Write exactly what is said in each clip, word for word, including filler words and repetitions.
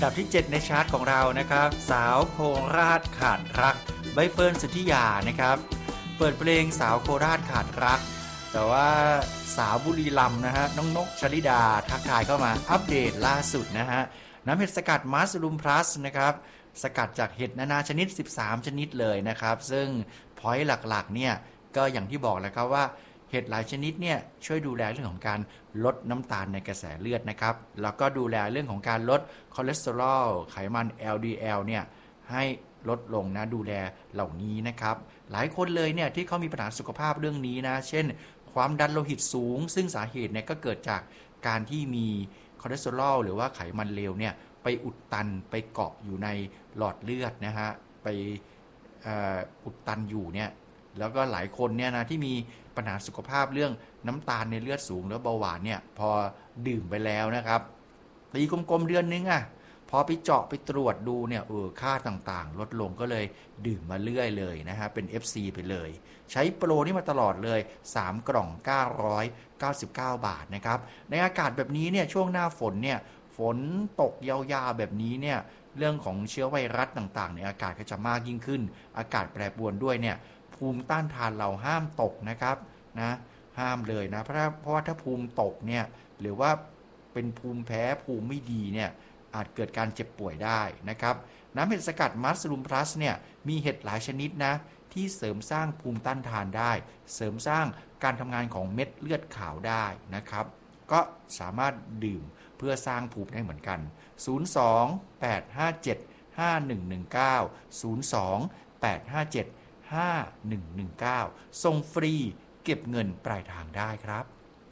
ดับที่เจ็ดในชาร์ตของเรานะครับสาวโคราชขาดรักใบเฟิร์นสุทธิยานะครับเปิดเพลงสาวโคราชขาดรักแต่ว่าสาวบุรีรัมย์นะฮะน้องนกชลิดาทักทายเข้ามาอัปเดตล่าสุดนะฮะน้ำเห็ดสกัดมัสลูมพลัสนะครับสกัดจากเห็ดนานาชนิดสิบสามชนิดเลยนะครับซึ่งพอยต์หลักๆเนี่ยก็อย่างที่บอกแล้วครับว่าเห็ดหลายชนิดเนี่ยช่วยดูแลเรื่องของการลดน้ำตาลในกระแสเลือดนะครับแล้วก็ดูแลเรื่องของการลดคอเลสเตอรอลไขมัน แอล ดี แอล เนี่ยให้ลดลงนะดูแลเหล่านี้นะครับหลายคนเลยเนี่ยที่เขามีปัญหาสุขภาพเรื่องนี้นะเช่นความดันโลหิตสูงซึ่งสาเหตุเนี่ยก็เกิดจากการที่มีคอเลสเตอรอลหรือว่าไขมันเลวเนี่ยไปอุดตันไปเกาะอยู่ในหลอดเลือดนะฮะไปอุดตันอยู่เนี่ยแล้วก็หลายคนเนี่ยนะที่มีปัญหาสุขภาพเรื่องน้ำตาลในเลือดสูงแล้วเบาหวานเนี่ยพอดื่มไปแล้วนะครับตีกลมๆเดือนนึงอ่ะพอไปเจาะไปตรวจดูเนี่ยเออค่าต่างๆลดลงก็เลยดื่มมาเรื่อยเลยนะฮะเป็น เอฟ ซี ไปเลยใช้โปรนี่มาตลอดเลยสามกล่องเก้าร้อยเก้าสิบเก้าบาทนะครับในอากาศแบบนี้เนี่ยช่วงหน้าฝนเนี่ยฝนตกยาวๆแบบนี้เนี่ยเรื่องของเชื้อไวรัสต่างๆในอากาศก็จะมากยิ่งขึ้นอากาศแปรปรวนด้วยเนี่ยภูมิต้านทานเราห้ามตกนะครับนะห้ามเลยนะเพราะเพราะว่าถ้าภูมิตกเนี่ยหรือว่าเป็นภูมิแพ้ภูมิไม่ดีเนี่ยอาจเกิดการเจ็บป่วยได้นะครับน้ำเห็ดสกัดมัสลูมพลัสเนี่ยมีเห็ดหลายชนิดนะที่เสริมสร้างภูมิต้านทานได้เสริมสร้างการทำงานของเม็ดเลือดขาวได้นะครับก็สามารถดื่มเพื่อสร้างภูมิได้เหมือนกันศูนย์ สอง แปด ห้า เจ็ด ห้า หนึ่ง หนึ่ง เก้า ศูนย์ สอง แปด ห้า เจ็ด ห้า หนึ่ง หนึ่ง เก้าส่งฟรีเก็บเงินปลายทางได้ครับ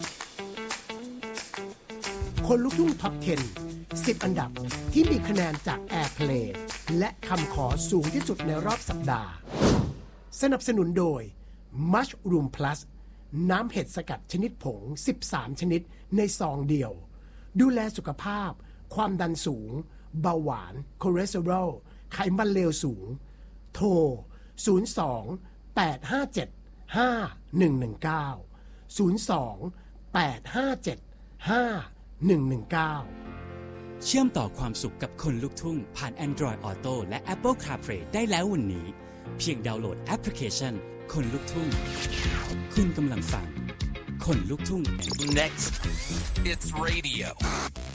คนลุกทุ่งท็อปสิบ สิบอันดับที่มีคะแนนจาก Airplay และคำขอสูงที่สุดในรอบสัปดาห์สนับสนุนโดย Mushroom Plus น้ำเห็ดสกัดชนิดผงสิบสามชนิดในซองเดียวดูแลสุขภาพความดันสูงเบาหวานคอเลสเตอรอลไขมันเลวสูงโทรศูนย์ สอง แปด ห้า เจ็ด ห้า หนึ่ง หนึ่ง เก้า ศูนย์ สอง แปด ห้า เจ็ด ห้า หนึ่ง หนึ่ง เก้าเชื่อมต่อความสุขกับคนลุกทุ่งผ่าน Android Auto และ Apple CarPlay ได้แล้ววันนี้เพียงดาวน์โหลดแอปพลิเคชันคนลุกทุ่งคุณกำลังฟังคนลุกทุ่ง Next it's radio